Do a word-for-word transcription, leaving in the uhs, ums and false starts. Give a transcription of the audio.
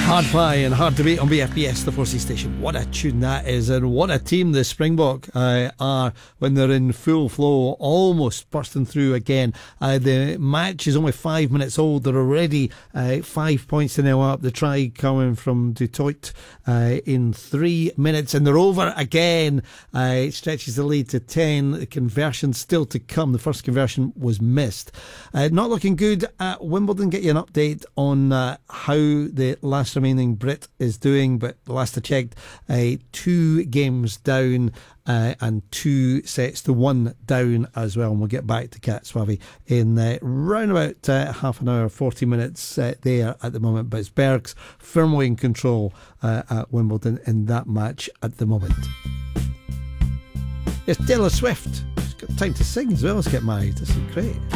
Hardfly and Hard to Beat on B F B S, the Forsey station. What a tune that is, and what a team the Springbok uh, are when they're in full flow, almost bursting through again. Uh, the match is only five minutes old. They're already uh, five points to nil up. The try coming from Du Toit uh, in three minutes, and they're over again. Uh, it stretches the lead to ten. The conversion still to come. The first conversion was missed. Uh, not looking good at Wimbledon. Get you an update on uh, how the last remaining Brit is doing, but last I checked, uh, two games down uh, and two sets to one down as well. And we'll get back to Kat Swavi in uh, round about uh, half an hour, forty minutes uh, there at the moment. But it's Bergs firmly in control uh, at Wimbledon in that match at the moment. It's Taylor Swift. She's got time to sing as well as get married. This is great.